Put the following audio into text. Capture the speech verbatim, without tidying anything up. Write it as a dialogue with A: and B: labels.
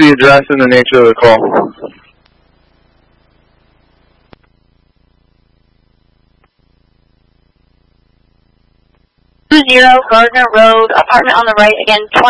A: the address and the nature of the call.
B: Two zero Gardner Road, apartment on the right, again,